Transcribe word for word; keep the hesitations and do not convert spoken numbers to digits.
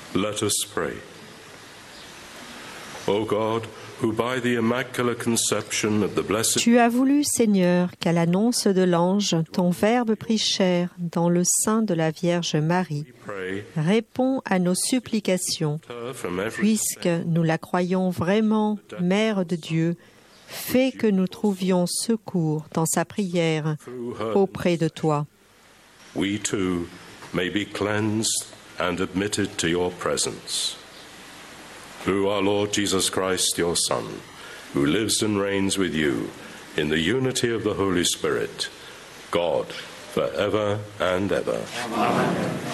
Let us pray. O God, who by the immaculate conception of the blessed... Tu as voulu, Seigneur, qu'à l'annonce de l'ange, ton Verbe prit chair dans le sein de la Vierge Marie. Réponds à nos supplications, puisque nous la croyons vraiment Mère de Dieu. Fais que nous trouvions secours dans sa prière auprès de toi. We too may be cleansed and admitted to your presence. Through our Lord Jesus Christ, your Son, who lives and reigns with you in the unity of the Holy Spirit, God, forever and ever. Amen.